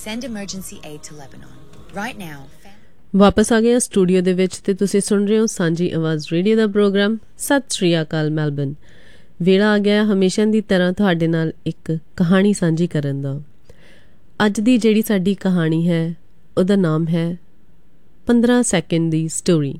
Send emergency aid to Lebanon. Right now. ਵਾਪਸ ਆ ਗਏ ਸਟੂਡੀਓ ਦੇ ਵਿੱਚ ਤੇ ਤੁਸੀਂ ਸੁਣ ਰਹੇ ਹੋ ਸਾਂਝੀ ਆਵਾਜ਼ ਰੇਡੀਓ ਦਾ ਪ੍ਰੋਗਰਾਮ। ਸਤਿ ਸ਼੍ਰੀ ਅਕਾਲ ਮੈਲਬਨ। ਵੇਲਾ ਆ ਗਿਆ ਹਮੇਸ਼ਾ ਦੀ ਤਰ੍ਹਾਂ ਤੁਹਾਡੇ ਨਾਲ ਇੱਕ ਕਹਾਣੀ ਸਾਂਝੀ ਕਰਨ ਦਾ। ਅੱਜ ਦੀ ਜਿਹੜੀ ਸਾਡੀ ਕਹਾਣੀ ਹੈ ਉਹਦਾ ਨਾਮ ਹੈ 15 ਸੈਕਿੰਡ ਦੀ ਸਟੋਰੀ।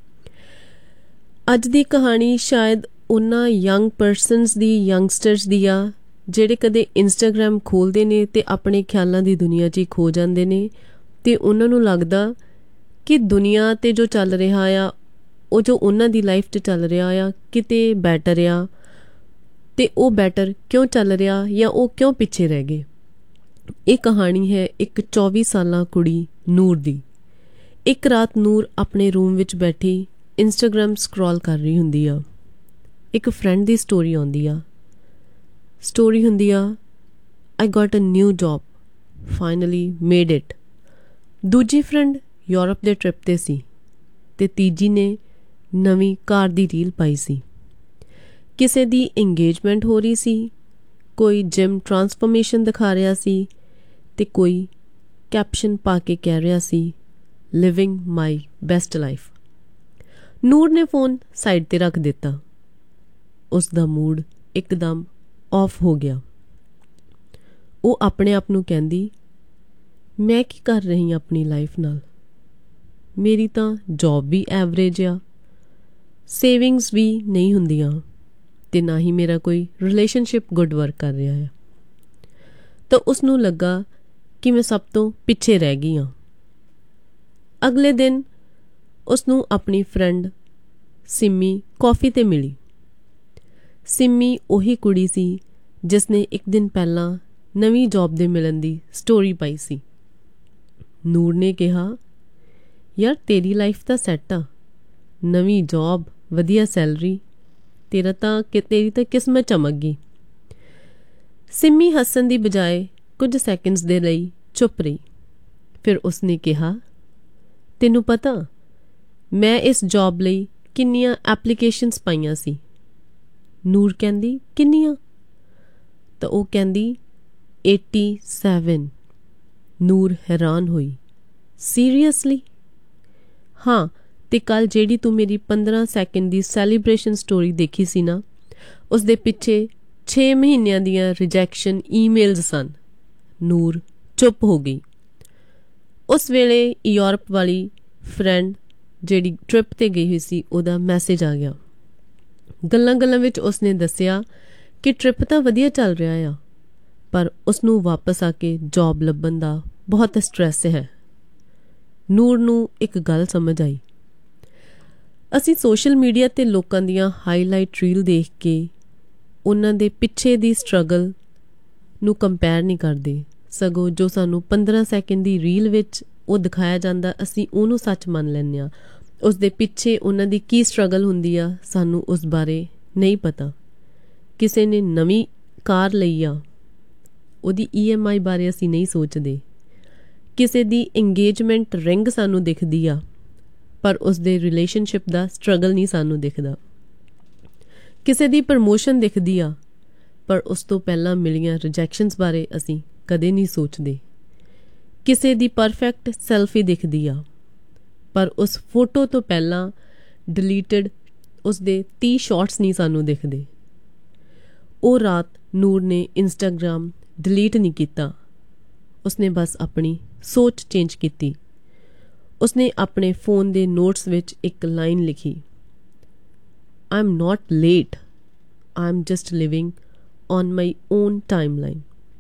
ਅੱਜ ਦੀ ਕਹਾਣੀ ਸ਼ਾਇਦ ਉਹਨਾਂ ਯੰਗ ਪਰਸਨਸ ਦੀ, ਯੰਗਸਟਰਸ ਦੀ ਆ ਜਿਹੜੇ ਕਦੇ ਇੰਸਟਾਗ੍ਰਾਮ ਖੋਲ੍ਹਦੇ ਨੇ ਤੇ ਆਪਣੇ ਖਿਆਲਾਂ ਦੀ ਦੁਨੀਆ 'ਚ ਹੀ ਖੋ ਜਾਂਦੇ ਨੇ ਤੇ ਉਹਨਾਂ ਨੂੰ ਲੱਗਦਾ ਕਿ ਦੁਨੀਆ 'ਤੇ ਜੋ ਚੱਲ ਰਿਹਾ ਆ ਉਹ ਜੋ ਉਹਨਾਂ ਦੀ ਲਾਈਫ 'ਚ ਚੱਲ ਰਿਹਾ ਆ ਕਿਤੇ ਬੈਟਰ ਆ ਤੇ ਉਹ ਬੈਟਰ ਕਿਉਂ ਚੱਲ ਰਿਹਾ ਜਾਂ ਉਹ ਕਿਉਂ ਪਿੱਛੇ ਰਹਿ ਗਏ। ਇਹ ਕਹਾਣੀ ਹੈ ਇੱਕ 24 ਸਾਲਾਂ ਕੁੜੀ ਨੂਰ ਦੀ। ਇੱਕ ਰਾਤ ਨੂਰ ਆਪਣੇ ਰੂਮ ਵਿੱਚ ਬੈਠੀ ਇੰਸਟਾਗ੍ਰਾਮ ਸਕਰੋਲ ਕਰ ਰਹੀ ਹੁੰਦੀ ਆ। ਇੱਕ ਫਰੈਂਡ ਦੀ ਸਟੋਰੀ ਆਉਂਦੀ ਆ। ਸਟੋਰੀ ਹੁੰਦੀ ਆ, ਆਈ goat a new job, finally made it. ਦੂਜੀ ਫਰੈਂਡ ਯੂਰਪ ਦੇ ਟ੍ਰਿਪ 'ਤੇ ਸੀ ਅਤੇ ਤੀਜੀ ਨੇ ਨਵੀਂ ਕਾਰ ਦੀ ਰੀਲ ਪਾਈ ਸੀ। ਕਿਸੇ ਦੀ ਇੰਗੇਜਮੈਂਟ ਹੋ ਰਹੀ ਸੀ, ਕੋਈ ਜਿਮ ਟਰਾਂਸਫਰਮੇਸ਼ਨ ਦਿਖਾ ਰਿਹਾ ਸੀ ਅਤੇ ਕੋਈ ਕੈਪਸ਼ਨ ਪਾ ਕੇ ਕਹਿ ਰਿਹਾ ਸੀ, ਲਿਵਿੰਗ ਮਾਈ ਬੈਸਟ ਲਾਈਫ। ਨੂਰ ਨੇ ਫੋਨ ਸਾਈਡ 'ਤੇ ਰੱਖ ਦਿੱਤਾ। ਉਸ ਦਾ ਮੂਡ ਇੱਕਦਮ ਆਫ ਹੋ ਗਿਆ। ਉਹ ਆਪਣੇ ਆਪ ਨੂੰ ਕਹਿੰਦੀ, ਮੈਂ ਕੀ ਕਰ ਰਹੀ ਹਾਂ ਆਪਣੀ ਲਾਈਫ ਨਾਲ? ਮੇਰੀ ਤਾਂ ਜੌਬ ਵੀ ਐਵਰੇਜ ਆ, ਸੇਵਿੰਗਸ ਵੀ ਨਹੀਂ ਹੁੰਦੀਆਂ ਅਤੇ ਨਾ ਹੀ ਮੇਰਾ ਕੋਈ ਰਿਲੇਸ਼ਨਸ਼ਿਪ ਗੁੱਡ ਵਰਕ ਕਰ ਰਿਹਾ ਹੈ। ਤਾਂ ਉਸਨੂੰ ਲੱਗਾ ਕਿ ਮੈਂ ਸਭ ਤੋਂ ਪਿੱਛੇ ਰਹਿ ਗਈ ਹਾਂ। ਅਗਲੇ ਦਿਨ ਉਸਨੂੰ ਆਪਣੀ ਫਰੈਂਡ ਸਿੰਮੀ ਕੌਫੀ 'ਤੇ ਮਿਲੀ। ਸਿੰਮੀ ਉਹੀ ਕੁੜੀ ਸੀ ਜਿਸ ਨੇ ਇੱਕ ਦਿਨ ਪਹਿਲਾਂ ਨਵੀਂ ਜੌਬ ਦੇ ਮਿਲਣ ਦੀ ਸਟੋਰੀ ਪਾਈ ਸੀ। ਨੂਰ ਨੇ ਕਿਹਾ, ਯਾਰ ਤੇਰੀ ਲਾਈਫ ਤਾਂ ਸੈੱਟ ਆ, ਨਵੀਂ ਜੌਬ, ਵਧੀਆ ਸੈਲਰੀ, ਤੇਰੀ ਤਾਂ ਕਿਸਮਤ ਚਮਕ ਗਈ। ਸਿੰਮੀ ਹੱਸਣ ਦੀ ਬਜਾਏ ਕੁਝ ਸੈਕਿੰਡਸ ਦੇ ਲਈ ਚੁੱਪ ਰਹੀ। ਫਿਰ ਉਸਨੇ ਕਿਹਾ, ਤੈਨੂੰ ਪਤਾ ਮੈਂ ਇਸ ਜੌਬ ਲਈ ਕਿੰਨੀਆਂ ਐਪਲੀਕੇਸ਼ਨਸ ਪਾਈਆਂ ਸੀ? ਨੂਰ ਕਹਿੰਦੀ, ਕਿੰਨੀਆਂ? ਤਾਂ ਉਹ ਕਹਿੰਦੀ 87। ਨੂਰ ਹੈਰਾਨ ਹੋਈ, ਸੀਰੀਅਸਲੀ? ਹਾਂ, ਤੇ ਕੱਲ੍ਹ ਜਿਹੜੀ ਤੂੰ ਮੇਰੀ 15 ਸੈਕਿੰਡ ਦੀ ਸੈਲੀਬ੍ਰੇਸ਼ਨ ਸਟੋਰੀ ਦੇਖੀ ਸੀ ਨਾ, ਉਸ ਦੇ ਪਿੱਛੇ 6 ਮਹੀਨਿਆਂ ਦੀਆਂ ਰਿਜੈਕਸ਼ਨ ਈਮੇਲਸ ਸਨ। ਨੂਰ ਚੁੱਪ ਹੋ ਗਈ। ਉਸ ਵੇਲੇ ਯੂਰਪ ਵਾਲੀ ਫਰੈਂਡ ਜਿਹੜੀ ਟ੍ਰਿਪ 'ਤੇ ਗਈ ਹੋਈ ਸੀ ਉਹਦਾ ਮੈਸੇਜ ਆ ਗਿਆ। ਗੱਲਾਂ ਵਿੱਚ ਉਸਨੇ ਦੱਸਿਆ ਕਿ ਟ੍ਰਿਪ ਤਾਂ ਵਧੀਆ ਚੱਲ ਰਿਹਾ ਆ ਪਰ ਉਸਨੂੰ ਵਾਪਸ ਆ ਕੇ ਜੌਬ ਲੱਭਣ ਦਾ ਬਹੁਤ ਸਟ੍ਰੈਸ ਹੈ। ਨੂਰ ਨੂੰ ਇੱਕ ਗੱਲ ਸਮਝ ਆਈ, ਅਸੀਂ ਸੋਸ਼ਲ ਮੀਡੀਆ 'ਤੇ ਲੋਕਾਂ ਦੀਆਂ ਹਾਈਲਾਈਟ ਰੀਲ ਦੇਖ ਕੇ ਉਹਨਾਂ ਦੇ ਪਿੱਛੇ ਦੀ ਸਟਰਗਲ ਨੂੰ ਕੰਪੇਅਰ ਨਹੀਂ ਕਰਦੇ, ਸਗੋਂ ਜੋ ਸਾਨੂੰ 15 ਸੈਕਿੰਡ ਦੀ ਰੀਲ ਵਿੱਚ ਉਹ ਦਿਖਾਇਆ ਜਾਂਦਾ ਅਸੀਂ ਉਹਨੂੰ ਸੱਚ ਮੰਨ ਲੈਂਦੇ ਹਾਂ। ਉਸ ਦੇ ਪਿੱਛੇ ਉਹਨਾਂ ਦੀ ਕੀ ਸਟਰਗਲ ਹੁੰਦੀ ਆ ਸਾਨੂੰ ਉਸ ਬਾਰੇ ਨਹੀਂ ਪਤਾ। ਕਿਸੇ ਨੇ ਨਵੀਂ ਕਾਰ ਲਈ ਆ, ਉਹਦੀ EMI ਬਾਰੇ ਅਸੀਂ ਨਹੀਂ ਸੋਚਦੇ। ਕਿਸੇ ਦੀ ਇੰਗੇਜਮੈਂਟ ਰਿੰਗ ਸਾਨੂੰ ਦਿਖਦੀ ਆ ਪਰ ਉਸ ਦੇ ਰਿਲੇਸ਼ਨਸ਼ਿਪ ਦਾ ਸਟਰਗਲ ਨਹੀਂ ਸਾਨੂੰ ਦਿਖਦਾ। ਕਿਸੇ ਦੀ ਪ੍ਰਮੋਸ਼ਨ ਦਿਖਦੀ ਆ ਪਰ ਉਸ ਤੋਂ ਪਹਿਲਾਂ ਮਿਲੀਆਂ ਰਿਜੈਕਸ਼ਨਸ ਬਾਰੇ ਅਸੀਂ ਕਦੇ ਨਹੀਂ ਸੋਚਦੇ। ਕਿਸੇ ਦੀ ਪਰਫੈਕਟ ਸੈਲਫੀ ਦਿਖਦੀ ਆ ਪਰ ਉਸ ਫੋਟੋ ਤੋਂ ਪਹਿਲਾਂ ਡਿਲੀਟਡ ਉਸ ਦੇ 30 ਸ਼ਾਟਸ ਨਹੀਂ ਸਾਨੂੰ ਦਿਖਦੇ। ਉਹ ਰਾਤ ਨੂਰ ਨੇ ਇੰਸਟਾਗ੍ਰਾਮ ਡਿਲੀਟ ਨਹੀਂ ਕੀਤਾ, ਉਸਨੇ ਬਸ ਆਪਣੀ ਸੋਚ ਚੇਂਜ ਕੀਤੀ। ਉਸਨੇ ਆਪਣੇ ਫੋਨ ਦੇ ਨੋਟਸ ਵਿੱਚ ਇੱਕ ਲਾਈਨ ਲਿਖੀ, I am not late, I am just living on my own timeline.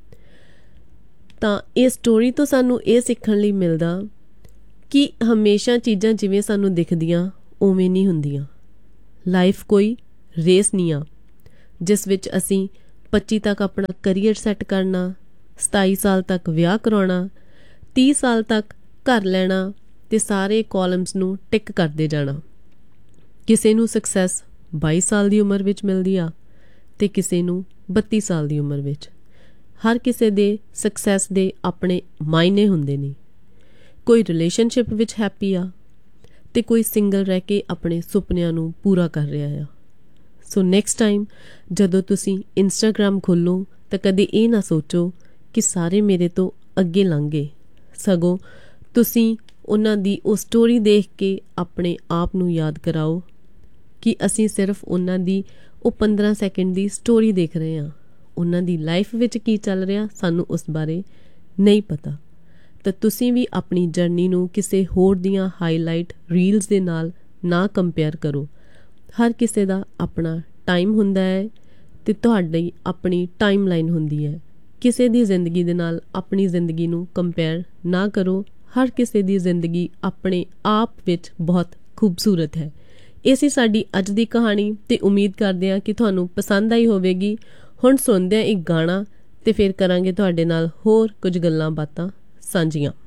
ਤਾਂ ਇਹ ਸਟੋਰੀ ਤੋਂ ਸਾਨੂੰ ਇਹ ਸਿੱਖਣ ਲਈ ਮਿਲਦਾ ਕਿ ਹਮੇਸ਼ਾ ਚੀਜ਼ਾਂ ਜਿਵੇਂ ਸਾਨੂੰ ਦਿਖਦੀਆਂ ਉਵੇਂ ਨਹੀਂ ਹੁੰਦੀਆਂ। ਲਾਈਫ ਕੋਈ ਰੇਸ ਨਹੀਂ ਆ ਜਿਸ ਵਿੱਚ ਅਸੀਂ 25 ਤੱਕ ਆਪਣਾ ਕਰੀਅਰ ਸੈੱਟ ਕਰਨਾ, 27 ਸਾਲ ਤੱਕ ਵਿਆਹ ਕਰਾਉਣਾ, 30 ਸਾਲ ਤੱਕ ਘਰ ਲੈਣਾ ਤੇ ਸਾਰੇ ਕਾਲਮਸ ਨੂੰ ਟਿਕ ਕਰਦੇ ਜਾਣਾ। ਕਿਸੇ ਨੂੰ ਸਕਸੈਸ 22 ਸਾਲ ਦੀ ਉਮਰ ਵਿੱਚ ਮਿਲਦੀ ਆ ਤੇ ਕਿਸੇ ਨੂੰ 32 ਸਾਲ ਦੀ ਉਮਰ ਵਿੱਚ। ਹਰ ਕਿਸੇ ਦੇ ਸਕਸੈਸ ਦੇ ਆਪਣੇ ਮਾਇਨੇ ਹੁੰਦੇ ਨੇ। ਕੋਈ ਰਿਲੇਸ਼ਨਸ਼ਿਪ ਵਿੱਚ ਹੈਪੀ ਆ ਤੇ ਕੋਈ ਸਿੰਗਲ ਰਹਿ ਕੇ ਆਪਣੇ ਸੁਪਨਿਆਂ ਨੂੰ ਪੂਰਾ ਕਰ ਰਿਹਾ ਆ। ਸੋ ਨੈਕਸਟ ਟਾਈਮ ਜਦੋਂ ਤੁਸੀਂ ਇੰਸਟਾਗ੍ਰਾਮ ਖੋਲ੍ਹੋ ਤਾਂ ਕਦੇ ਇਹ ਨਾ ਸੋਚੋ ਕਿ ਸਾਰੇ ਮੇਰੇ ਤੋਂ ਅੱਗੇ ਲੰਘ ਗਏ, ਸਗੋਂ ਤੁਸੀਂ ਉਹਨਾਂ ਦੀ ਉਹ ਸਟੋਰੀ ਦੇਖ ਕੇ ਆਪਣੇ ਆਪ ਨੂੰ ਯਾਦ ਕਰਾਓ ਕਿ ਅਸੀਂ ਸਿਰਫ ਉਹਨਾਂ ਦੀ ਉਹ 15 ਸੈਕਿੰਡ ਦੀ ਸਟੋਰੀ ਦੇਖ ਰਹੇ ਹਾਂ। ਉਹਨਾਂ ਦੀ ਲਾਈਫ ਵਿੱਚ ਕੀ ਚੱਲ ਰਿਹਾ ਸਾਨੂੰ ਉਸ ਬਾਰੇ ਨਹੀਂ ਪਤਾ। ਤਾਂ ਤੁਸੀਂ ਵੀ ਆਪਣੀ ਜਰਨੀ ਨੂੰ ਕਿਸੇ ਹੋਰ ਦੀਆਂ ਹਾਈਲਾਈਟ ਰੀਲਸ ਦੇ ਨਾਲ ਨਾ ਕੰਪੇਅਰ ਕਰੋ। ਹਰ ਕਿਸੇ ਦਾ ਆਪਣਾ ਟਾਈਮ ਹੁੰਦਾ ਹੈ ਅਤੇ ਤੁਹਾਡੀ ਆਪਣੀ ਟਾਈਮ ਲਾਈਨ ਹੁੰਦੀ ਹੈ। ਕਿਸੇ ਦੀ ਜ਼ਿੰਦਗੀ ਦੇ ਨਾਲ ਆਪਣੀ ਜ਼ਿੰਦਗੀ ਨੂੰ ਕੰਪੇਅਰ ਨਾ ਕਰੋ। ਹਰ ਕਿਸੇ ਦੀ ਜ਼ਿੰਦਗੀ ਆਪਣੇ ਆਪ ਵਿੱਚ ਬਹੁਤ ਖੂਬਸੂਰਤ ਹੈ। ਇਹ ਸੀ ਸਾਡੀ ਅੱਜ ਦੀ ਕਹਾਣੀ ਅਤੇ ਉਮੀਦ ਕਰਦੇ ਹਾਂ ਕਿ ਤੁਹਾਨੂੰ ਪਸੰਦ ਆਈ ਹੋਵੇਗੀ। ਹੁਣ ਸੁਣਦੇ ਹਾਂ ਇੱਕ ਗਾਣਾ ਅਤੇ ਫਿਰ ਕਰਾਂਗੇ ਤੁਹਾਡੇ ਨਾਲ ਹੋਰ ਕੁਝ ਗੱਲਾਂ ਬਾਤਾਂ ਸਾਂਝੀਆਂ।